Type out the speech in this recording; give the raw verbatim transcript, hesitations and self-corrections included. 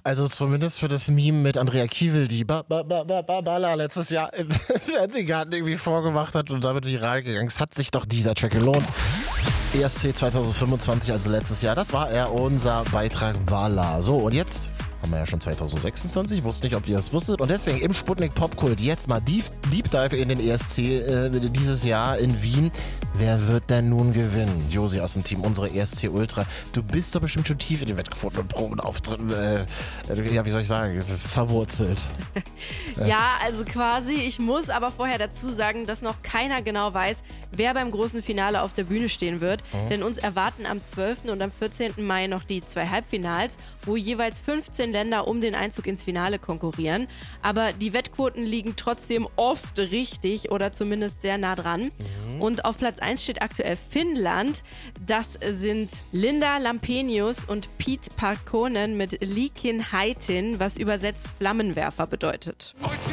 Also zumindest für das Meme mit Andrea Kiewel, die ba ba ba ba ba Balla letztes Jahr im Fernsehgarten irgendwie vorgemacht hat und damit viral gegangen ist, hat sich doch dieser Track gelohnt. E S C zwanzig fünfundzwanzig, also letztes Jahr, das war er, unser Beitrag Balla. So, und jetzt haben wir ja schon zwanzig sechsundzwanzig, ich wusste nicht, ob ihr das wusstet. Und deswegen im Sputnik Popkult jetzt mal Deep, Deep Dive in den E S C äh, dieses Jahr in Wien. Wer wird denn nun gewinnen? Josi aus dem Team, unsere E S C Ultra. Du bist doch bestimmt schon tief in den Wettquoten und Probenauftritten, äh, ja, wie soll ich sagen, verwurzelt. Ja, also quasi. Ich muss aber vorher dazu sagen, dass noch keiner genau weiß, wer beim großen Finale auf der Bühne stehen wird. Mhm. Denn uns erwarten am zwölften und am vierzehnten Mai noch die zwei Halbfinals, wo jeweils fünfzehn Länder um den Einzug ins Finale konkurrieren. Aber die Wettquoten liegen trotzdem oft richtig oder zumindest sehr nah dran. Mhm. Und auf Platz eins steht aktuell Finnland. Das sind Linda Lampenius und Pete Parkkonen mit Liikin Haitin, was übersetzt Flammenwerfer bedeutet.